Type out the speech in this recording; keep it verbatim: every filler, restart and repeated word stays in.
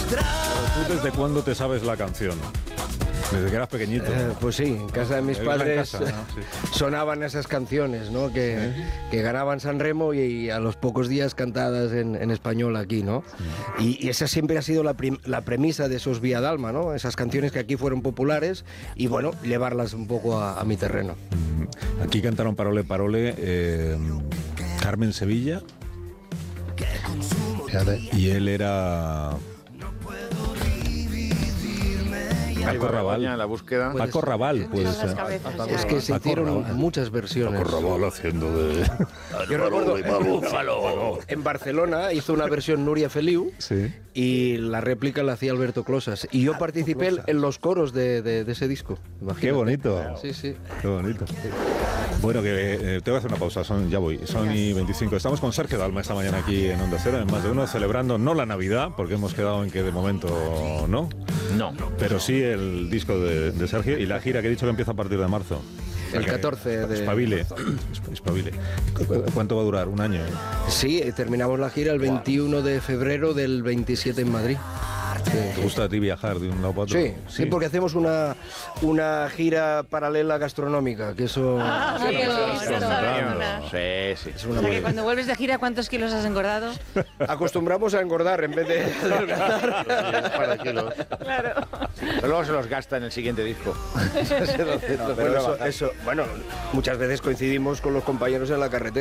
¿Tú desde cuándo te sabes la canción? Desde que eras pequeñito. Eh, pues sí, en casa de mis padres casa, ¿no? Sí. sonaban esas canciones, ¿no? Que, sí. que ganaban San Remo y, y a los pocos días cantadas en, en español aquí, ¿no? Sí. Y, y esa siempre ha sido la, prim, la premisa de esos Vía Dalma, ¿no? Esas canciones que aquí fueron populares y, bueno, llevarlas un poco a, a mi terreno. Aquí cantaron Parole Parole eh, Carmen Sevilla. Y él era... Paco Raval. La búsqueda. Paco Raval, puede ser. Cabezas, es que se Paco hicieron Raval. muchas versiones. Paco Raval haciendo de... Yo recuerdo en, en Barcelona hizo una versión Núria Feliu, sí. Y la réplica la hacía Alberto Closas. Y yo participé Closas. en los coros de, de, de ese disco. Imagínate. Qué bonito. Sí, sí. Qué bonito. Bueno, que eh, te voy a hacer una pausa, son, ya voy, son y veinticinco. Estamos con Sergio Dalma esta mañana aquí en Onda Cero, en Más de Uno, celebrando no la Navidad, porque hemos quedado en que de momento no. No. Pero sí el disco de, de Sergio y la gira que he dicho que empieza a partir de marzo. El catorce de... Espabile. Espabile. ¿Cuánto va a durar? ¿Un año? Sí, terminamos la gira el veintiuno de febrero del veintisiete en Madrid. Sí. ¿Te gusta a ti viajar de un lado para otro? Sí, sí, sí, porque hacemos una, una gira paralela gastronómica, que eso... Ah, sí, sí, sí. Es una o sea, que cuando vuelves de gira, ¿cuántos kilos has engordado? Acostumbramos a engordar en vez de adelgazar. Un par de kilos. Claro. Pero luego se los gasta en el siguiente disco. No, pero eso, eso, bueno, muchas veces coincidimos con los compañeros en la carretera.